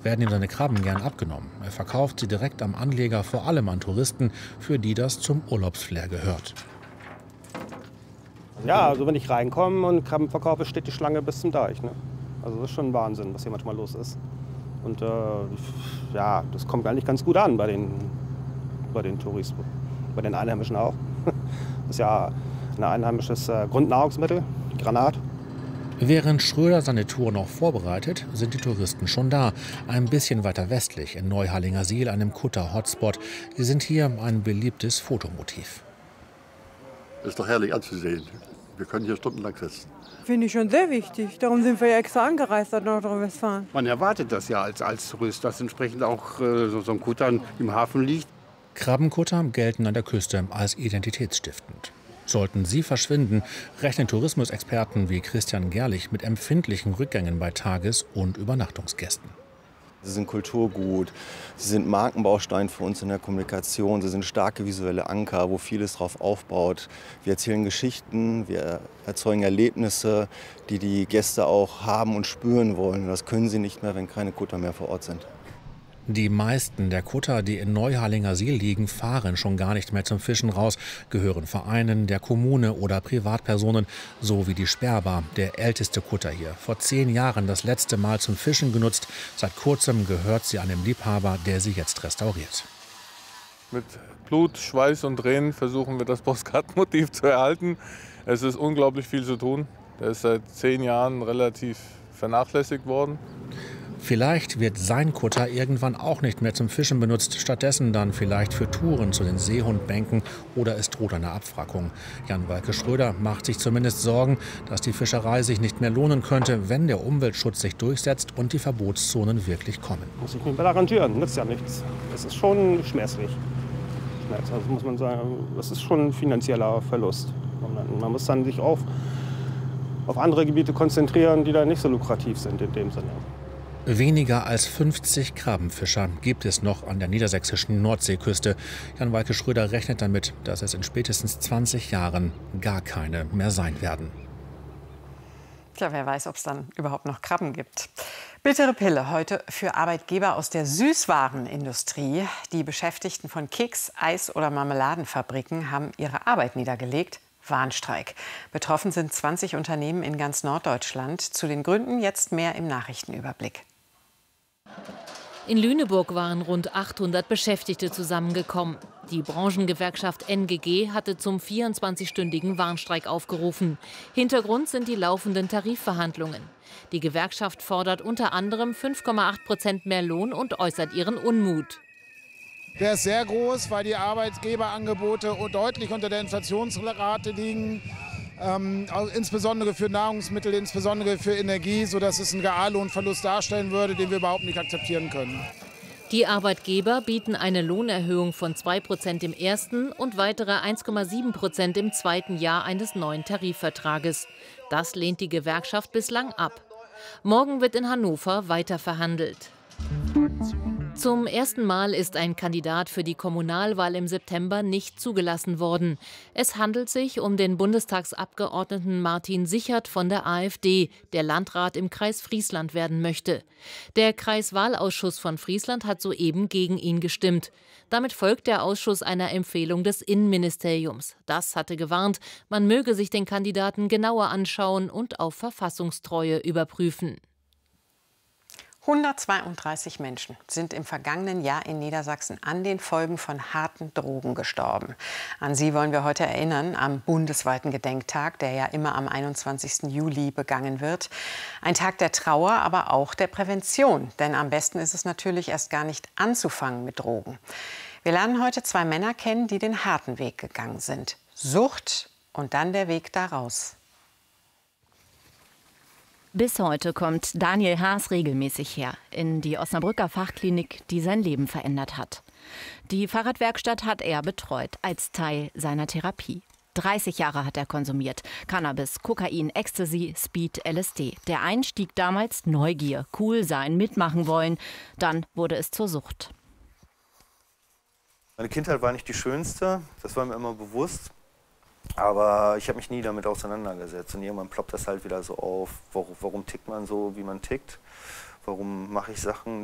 werden ihm seine Krabben gern abgenommen. Er verkauft sie direkt am Anleger, vor allem an Touristen, für die das zum Urlaubsflair gehört. Ja, also wenn ich reinkomme und Krabben verkaufe, steht die Schlange bis zum Deich. Ne? Also das ist schon Wahnsinn, was hier manchmal los ist. Und ja, das kommt eigentlich ganz gut an bei den Touristen, bei den Einheimischen auch. Das ist ja ein einheimisches Grundnahrungsmittel, Granat. Während Schröder seine Tour noch vorbereitet, sind die Touristen schon da. Ein bisschen weiter westlich, in Neuhallingersiel, einem Kutter-Hotspot. Sie sind hier ein beliebtes Fotomotiv. Das ist doch herrlich anzusehen. Wir können hier stundenlang sitzen. Finde ich schon sehr wichtig. Darum sind wir ja extra angereist nach Nordrhein-Westfalen. Man erwartet das ja als Tourist, dass entsprechend auch so ein Kutter im Hafen liegt. Krabbenkutter gelten an der Küste als identitätsstiftend. Sollten sie verschwinden, rechnen Tourismusexperten wie Christian Gerlich mit empfindlichen Rückgängen bei Tages- und Übernachtungsgästen. Sie sind Kulturgut, sie sind Markenbaustein für uns in der Kommunikation, sie sind starke visuelle Anker, wo vieles drauf aufbaut. Wir erzählen Geschichten, wir erzeugen Erlebnisse, die die Gäste auch haben und spüren wollen. Das können sie nicht mehr, wenn keine Kutter mehr vor Ort sind. Die meisten der Kutter, die in Neuhallingersiel liegen, fahren schon gar nicht mehr zum Fischen raus, gehören Vereinen, der Kommune oder Privatpersonen, so wie die Sperrbar, der älteste Kutter hier. Vor 10 Jahren das letzte Mal zum Fischen genutzt. Seit kurzem gehört sie einem Liebhaber, der sie jetzt restauriert. Mit Blut, Schweiß und Tränen versuchen wir das Postkartenmotiv zu erhalten. Es ist unglaublich viel zu tun. Der ist seit 10 Jahren relativ vernachlässigt worden. Vielleicht wird sein Kutter irgendwann auch nicht mehr zum Fischen benutzt, stattdessen dann vielleicht für Touren zu den Seehundbänken oder es droht eine Abwrackung. Jan-Walke Schröder macht sich zumindest Sorgen, dass die Fischerei sich nicht mehr lohnen könnte, wenn der Umweltschutz sich durchsetzt und die Verbotszonen wirklich kommen. Muss ich mich mal arrangieren, nützt ja nichts. Das ist schon schmerzlich. Also muss man sagen, das ist schon ein finanzieller Verlust. Man muss dann sich auf andere Gebiete konzentrieren, die da nicht so lukrativ sind in dem Sinne. Weniger als 50 Krabbenfischer gibt es noch an der niedersächsischen Nordseeküste. Jan-Walke Schröder rechnet damit, dass es in spätestens 20 Jahren gar keine mehr sein werden. Tja, wer weiß, ob es dann überhaupt noch Krabben gibt. Bittere Pille heute für Arbeitgeber aus der Süßwarenindustrie. Die Beschäftigten von Keks-, Eis- oder Marmeladenfabriken haben ihre Arbeit niedergelegt. Warnstreik. Betroffen sind 20 Unternehmen in ganz Norddeutschland. Zu den Gründen jetzt mehr im Nachrichtenüberblick. In Lüneburg waren rund 800 Beschäftigte zusammengekommen. Die Branchengewerkschaft NGG hatte zum 24-stündigen Warnstreik aufgerufen. Hintergrund sind die laufenden Tarifverhandlungen. Die Gewerkschaft fordert unter anderem 5,8% mehr Lohn und äußert ihren Unmut. Der ist sehr groß, weil die Arbeitgeberangebote deutlich unter der Inflationsrate liegen. Insbesondere für Nahrungsmittel, insbesondere für Energie, sodass es einen Reallohnverlust darstellen würde, den wir überhaupt nicht akzeptieren können. Die Arbeitgeber bieten eine Lohnerhöhung von 2% im ersten und weitere 1,7% im zweiten Jahr eines neuen Tarifvertrages. Das lehnt die Gewerkschaft bislang ab. Morgen wird in Hannover weiter verhandelt. Zum ersten Mal ist ein Kandidat für die Kommunalwahl im September nicht zugelassen worden. Es handelt sich um den Bundestagsabgeordneten Martin Sichert von der AfD, der Landrat im Kreis Friesland werden möchte. Der Kreiswahlausschuss von Friesland hat soeben gegen ihn gestimmt. Damit folgt der Ausschuss einer Empfehlung des Innenministeriums. Das hatte gewarnt, man möge sich den Kandidaten genauer anschauen und auf Verfassungstreue überprüfen. 132 Menschen sind im vergangenen Jahr in Niedersachsen an den Folgen von harten Drogen gestorben. An sie wollen wir heute erinnern, am bundesweiten Gedenktag, der ja immer am 21. Juli begangen wird. Ein Tag der Trauer, aber auch der Prävention. Denn am besten ist es natürlich erst gar nicht anzufangen mit Drogen. Wir lernen heute 2 Männer kennen, die den harten Weg gegangen sind. Sucht und dann der Weg daraus. Bis heute kommt Daniel Haas regelmäßig her, in die Osnabrücker Fachklinik, die sein Leben verändert hat. Die Fahrradwerkstatt hat er betreut, als Teil seiner Therapie. 30 Jahre hat er konsumiert. Cannabis, Kokain, Ecstasy, Speed, LSD. Der Einstieg damals Neugier, cool sein, mitmachen wollen. Dann wurde es zur Sucht. Meine Kindheit war nicht die schönste, das war mir immer bewusst. Aber ich habe mich nie damit auseinandergesetzt. Und irgendwann ploppt das halt wieder so auf. Warum tickt man so, wie man tickt? Warum mache ich Sachen?